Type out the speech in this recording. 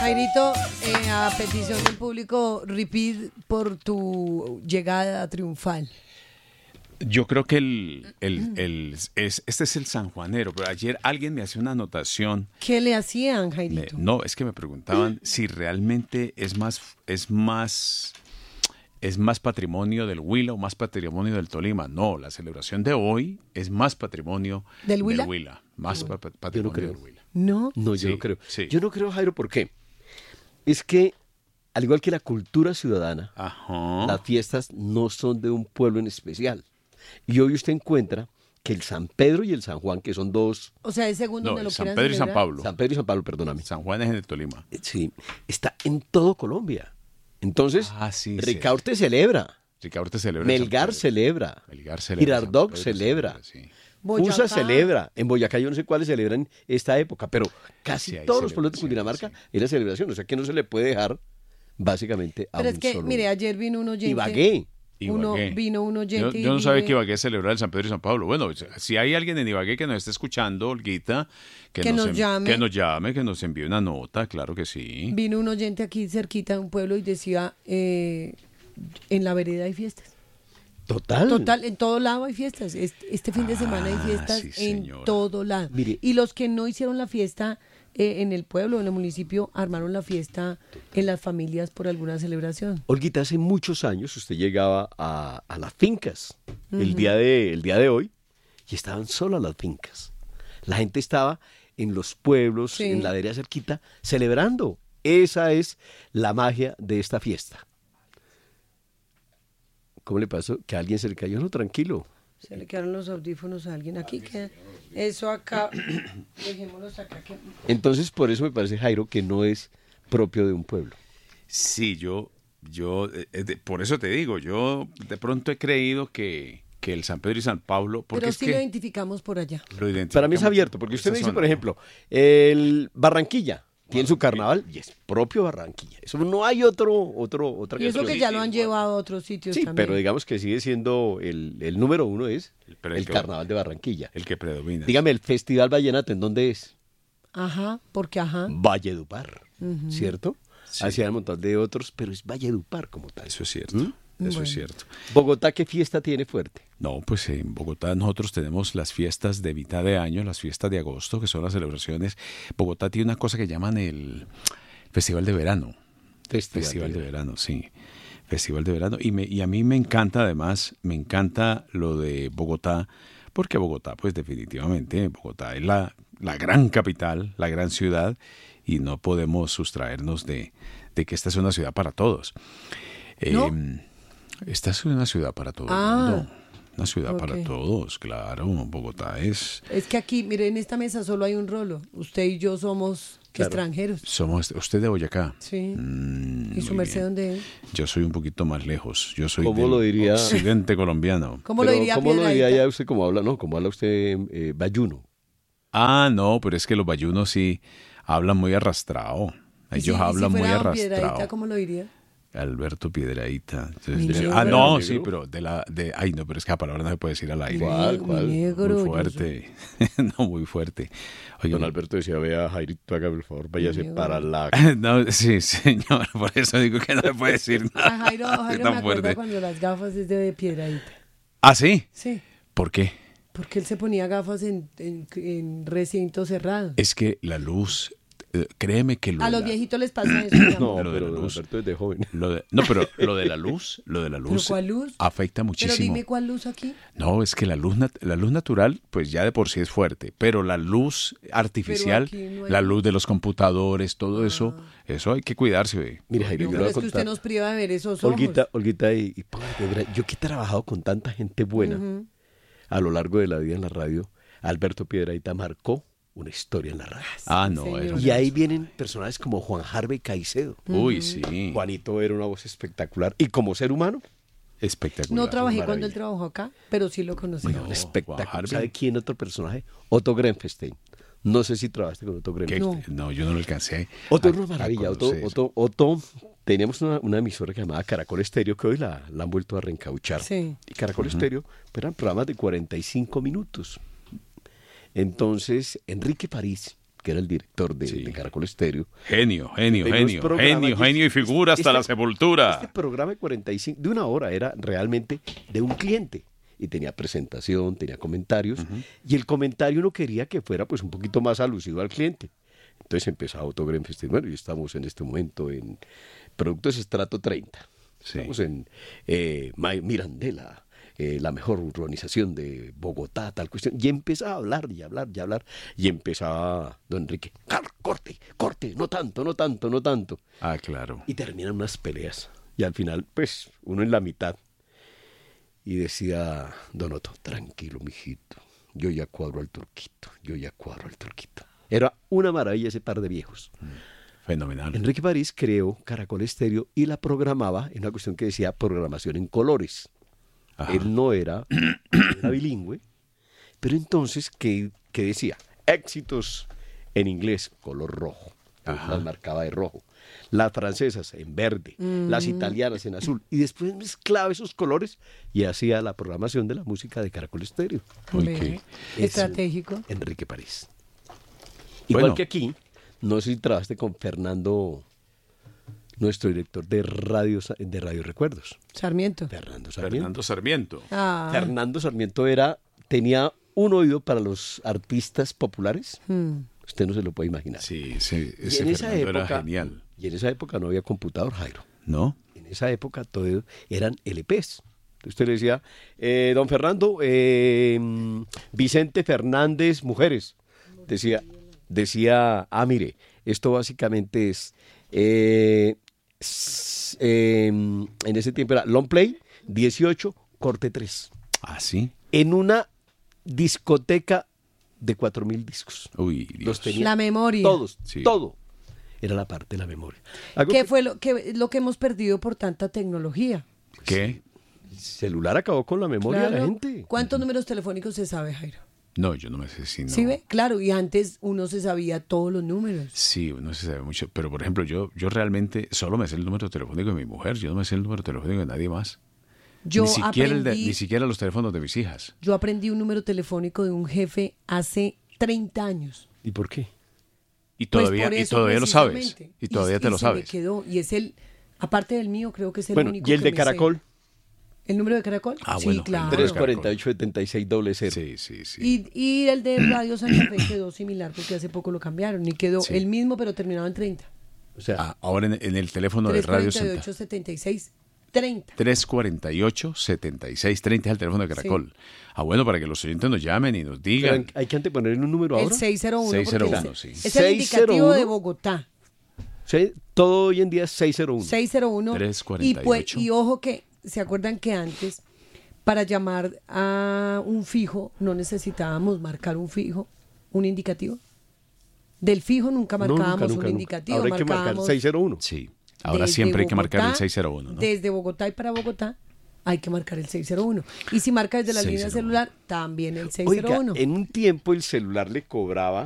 Jairito, a petición del público, repeat por tu llegada triunfal. Yo creo que este es el sanjuanero, pero ayer alguien me hacía una anotación. ¿Qué le hacían, Jairito? No, es que me preguntaban si realmente es más patrimonio del Huila o más patrimonio del Tolima. No, la celebración de hoy es más patrimonio ¿Del Huila? Más patrimonio del Huila. No. No, yo Sí, no creo. sí. Yo no creo, Jairo, ¿por qué? Es que, al igual que la cultura ciudadana, Ajá. las fiestas no son de un pueblo en especial. Y hoy usted encuentra que el San Pedro y el San Juan, que son dos, O sea, es según No, donde lo San quieran Pedro y San celebrar. Pablo. San Pedro y San Pablo, perdóname, San Juan es en el Tolima. sí, está en todo Colombia. Entonces, Sí, Ricaurte celebra, Ricaurte celebra. Melgar San Pedro. celebra, Melgar celebra. Girardot San Pedro celebra. sí. Boyacá. Fusa celebra. En Boyacá yo no sé cuáles celebran esta época, pero casi Sí, hay todos los pueblos de celebraciones, Cundinamarca es la celebración. O sea que no se le puede dejar básicamente a Pero un es que, solo. mire, ayer vino un oyente. Ibagué. Ibagué. Vino un oyente. Yo no y sabía vive- que Ibagué celebraba el San Pedro y San Pablo. Bueno, si hay alguien en Ibagué que nos esté escuchando, Olguita, Que nos llame. que nos envíe una nota, claro que sí. Vino un oyente aquí cerquita de un pueblo y decía, en la vereda hay fiestas. Total, en todo lado hay fiestas. Este fin de semana hay fiestas sí, en señora. todo lado. Mire. Y los que no hicieron la fiesta en el pueblo, en el municipio, armaron la fiesta en las familias por alguna celebración. Olguita, hace muchos años usted llegaba a las fincas el día de hoy y estaban solas las fincas. La gente estaba en los pueblos, Sí. en la vereda cerquita, celebrando. Esa es la magia de esta fiesta. ¿Cómo le pasó? Que a alguien se le cayó. No, tranquilo. Se le quedaron los audífonos a alguien aquí. Eso acá, dejémoslos acá. Entonces, por eso me parece, Jairo, que no es propio de un pueblo. Sí, por eso te digo, yo de pronto he creído que el San Pedro y San Pablo, porque Pero es sí que lo identificamos por allá. lo identificamos Para mí es abierto, porque usted esa me dice, zona. por ejemplo, el Barranquilla tiene su carnaval y es propio Barranquilla. Eso no hay otra Y eso que ya lo han llevado a otros sitios Sí, también. pero digamos que sigue siendo el número uno es Pero el carnaval de Barranquilla. El que predomina. Dígame, el Festival Vallenato, ¿en dónde es? Ajá, porque ajá. Valledupar, ¿cierto? Sí. Así hay un montón de otros, pero es Valledupar como tal. Eso es cierto. ¿Mm? Eso Bueno. es cierto. Bogotá, ¿qué fiesta tiene fuerte? No, pues en Bogotá nosotros tenemos las fiestas de mitad de año, las fiestas de agosto, que son las celebraciones. Bogotá tiene una cosa que llaman el Festival de Verano. Festival de Verano, sí. Festival de Verano. Y a mí me encanta, además, me encanta lo de Bogotá, porque Bogotá, pues definitivamente, Bogotá es la gran capital, la gran ciudad, y no podemos sustraernos de que esta es una ciudad para todos. ¿No? Esta es una ciudad para todo el Ah, mundo. Una ciudad para ok. todos, claro. Bogotá es... Es que aquí, mire, en esta mesa solo hay un rolo. Usted y yo somos Claro. extranjeros. Usted de Boyacá. Sí. ¿Y su muy merced bien. dónde es? Yo soy un poquito más lejos. Yo soy ¿Cómo del lo diría? occidente colombiano. ¿Cómo lo diría ¿Cómo lo diría Piedradita? ya usted como habla? No, como habla usted bayuno. Ah, no, pero es que los bayunos sí hablan muy arrastrado. ¿Y Ellos si hablan muy fuera don Piedradita, arrastrado. ¿cómo lo diría? Alberto Piedradita. Mi negro. No, ¿Mi sí, negro? pero ay, no, pero es que la palabra no se puede decir al aire. ¿Cuál? Mi negro, Muy yo fuerte. No, muy fuerte. Oye, Don Alberto decía, vea, Jairito, hágame el favor, váyase Amigo. para la... no, sí, señor, por eso digo que no se puede decir A nada. Jairo tan me acuerda fuerte. cuando las gafas es de Piedradita. ¿Ah, sí? Sí, ¿Por qué? porque él se ponía gafas en recinto cerrado. Es que la luz, créeme que lo A de los la- viejitos les pasa eso. mi amor. No, Lo de pero la don luz. Alberto es de joven. No, pero lo de la luz, ¿Cuál luz? afecta Pero muchísimo. dime cuál luz aquí. No, es que la luz natural, pues ya de por sí es fuerte, pero la luz artificial, aquí no hay la luz. luz de los computadores, todo eso hay que cuidarse. Ve. Mire, Jairo, No, yo le pero voy a es que usted contar. nos priva de ver esos ojos. Olguita, y póngale de verdad, yo que he trabajado con tanta gente buena a lo largo de la vida en la radio, Alberto Piedradita marcó una historia en la radio. Ah, no, señor. era- Y ahí vienen personajes como Juan Harvey Caicedo. Uy, sí, Juanito era una voz espectacular. Y como ser humano, espectacular. No trabajé maravilla. cuando él trabajó acá, pero sí lo conocí. No. Juan espectacular. Harvey. ¿Sabe quién otro personaje? Otto Grenfestein. No sé si trabajaste con Otto Que- Grenfestein. no, yo no lo alcancé. Otto es a- una maravilla. a conocer. Otto, teníamos una emisora que llamaba Caracol Estéreo, que hoy la han vuelto a reencauchar. Sí. Y Caracol Estéreo eran programas de 45 minutos. Entonces, Enrique París, que era el director de Caracol Estéreo. Genio y figura hasta la sepultura. Este programa de 45, de una hora, era realmente de un cliente. Y tenía presentación, tenía comentarios, y el comentario uno quería que fuera pues un poquito más alusivo al cliente. Entonces empezaba Autogren Festival, bueno, y estamos en este momento en Productos Estrato 30. Sí. Estamos en Mirandela, la mejor urbanización de Bogotá, tal cuestión. Y empezaba a hablar, y empezaba don Enrique, corte, no tanto. Ah, claro. Y terminan unas peleas. Y al final, pues, uno en la mitad. Y decía don Otto, tranquilo, mijito, yo ya cuadro al turquito. Era una maravilla ese par de viejos. Fenomenal. Enrique París creó Caracol Estéreo y la programaba en una cuestión que decía programación en colores. Ajá. Él no era bilingüe, pero entonces, ¿qué decía? Éxitos en inglés, color rojo. Las marcaba de rojo. Las francesas en verde, las italianas en azul. Y después mezclaba esos colores y hacía la programación de la música de Caracol Estéreo. Okay. Estratégico. Enrique París. Igual que aquí, no sé si trabajaste con Fernando, nuestro director de Radio Recuerdos. Sarmiento. Fernando Sarmiento. Ah. Fernando Sarmiento tenía un oído para los artistas populares. Usted no se lo puede imaginar. Sí, ese Fernando era genial. Y en esa época no había computador, Jairo. ¿No? En esa época todo eran LPs. Usted le decía, don Fernando, Vicente Fernández, mujeres. Decía, mire, esto básicamente es, en ese tiempo era long play, 18, corte 3. ¿Ah, sí? En una discoteca de 4.000 discos. Uy, Dios. Los tenía la memoria. Todos, sí. todo. Era la parte de la memoria. ¿Qué fue lo que hemos perdido por tanta tecnología? ¿Qué? El celular acabó con la memoria de la gente. ¿Cuántos números telefónicos se sabe, Jairo? No, yo no me sé si no. ¿Sí ve? Claro, y antes uno se sabía todos los números. Sí, uno se sabe mucho. Pero, por ejemplo, yo realmente solo me sé el número telefónico de mi mujer. Yo no me sé el número telefónico de nadie más. Ni siquiera los teléfonos de mis hijas. Yo aprendí un número telefónico de un jefe hace 30 años. ¿Y por qué? Y todavía lo sabes. Y todavía te lo sabes. Me quedó. Y es aparte del mío, creo que es el único. ¿Y el de Caracol? ¿El número de Caracol? Sí, bueno, claro. 348-7600. Sí. Y el de Radio Santa Fe quedó similar porque hace poco lo cambiaron. Y quedó el mismo, pero terminaba en 30. O sea, ahora en el teléfono de Radio Santa Fe. 348-7630. 348-7630 es el teléfono de Caracol. Sí. Bueno, para que los oyentes nos llamen y nos digan. Pero hay que anteponer un número ahora. El 601. 601, sí. Es el indicativo de Bogotá. Sí, todo hoy en día es 601. 601. 348. Y ojo que, ¿se acuerdan que antes, para llamar a un fijo, no necesitábamos marcar un fijo, un indicativo? Del fijo nunca marcábamos un indicativo. Ahora hay que marcar 601. Sí. Ahora siempre hay que marcar el 601, ¿no? Desde Bogotá y para Bogotá hay que marcar el 601. Y si marca desde la línea celular, también el 601. Oiga, en un tiempo el celular le cobraba